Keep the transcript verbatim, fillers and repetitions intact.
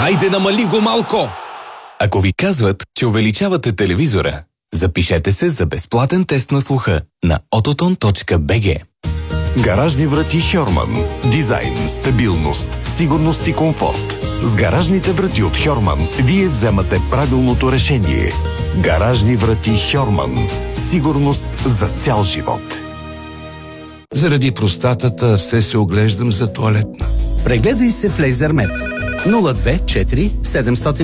Хайде, намали го малко! Ако ви казват, че увеличавате телевизора, запишете се за безплатен тест на слуха на autoton точка би джи. Гаражни врати Хьорман. Дизайн, стабилност, сигурност и комфорт. С гаражните врати от Хьорман вие вземате правилното решение. Гаражни врати Хьорман. Сигурност за цял живот. Заради простатата все се оглеждам за тоалетна. Прегледай се в Лейзермед. нула две четири седем